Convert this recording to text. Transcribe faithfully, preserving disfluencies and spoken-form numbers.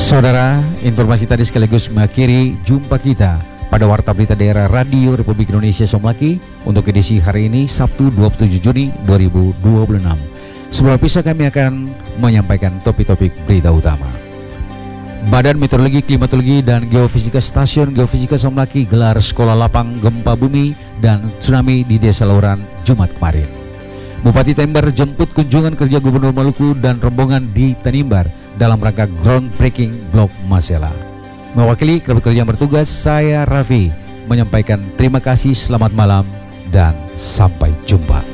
Saudara, informasi tadi sekaligus mengakhiri jumpa kita pada Warta Berita Daerah Radio Republik Indonesia Somlaki untuk edisi hari ini Sabtu dua puluh tujuh Juni dua ribu dua puluh enam. Sebelum pisah kami akan menyampaikan topik-topik berita utama. Badan Meteorologi, Klimatologi, dan Geofisika Stasiun Geofisika Somlaki gelar sekolah lapang gempa bumi dan tsunami di Desa Lauran Jumat kemarin. Bupati Tembur jemput kunjungan kerja Gubernur Maluku dan rombongan di Tanimbar dalam rangka groundbreaking Blok Masela. Mewakili kerabat kerja yang bertugas, saya Raffi menyampaikan terima kasih, selamat malam, dan sampai jumpa.